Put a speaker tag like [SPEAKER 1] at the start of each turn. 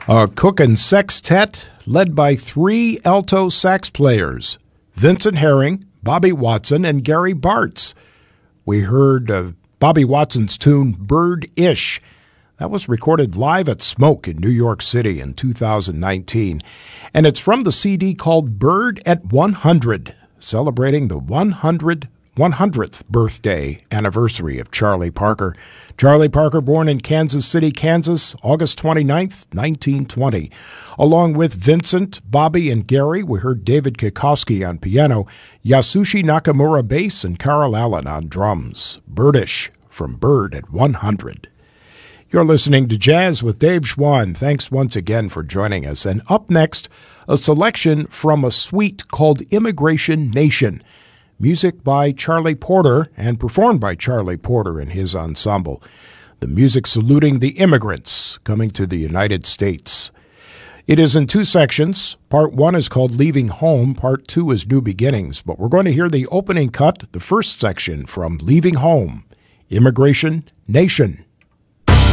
[SPEAKER 1] A Cookin' Sextet led by three alto sax players, Vincent Herring, Bobby Watson, and Gary Bartz. We heard Bobby Watson's tune, Bird-ish. That was recorded live at Smoke in New York City in 2019. And it's from the CD called Bird at 100, celebrating the 100th birthday anniversary of Charlie Parker. Charlie Parker, born in Kansas City, Kansas, August 29th, 1920. Along with Vincent, Bobby, and Gary, we heard David Kikowski on piano, Yasushi Nakamura bass, and Carl Allen on drums. Birdish from Bird at 100. You're listening to Jazz with Dave Schwann. Thanks once again for joining us. And up next, a selection from a suite called Immigration Nation. Music by Charlie Porter and performed by Charlie Porter and his ensemble. The music saluting the immigrants coming to the United States. It is in two sections. Part one is called Leaving Home. Part two is New Beginnings. But we're going to hear the opening cut, the first section from Leaving Home, Immigration Nation.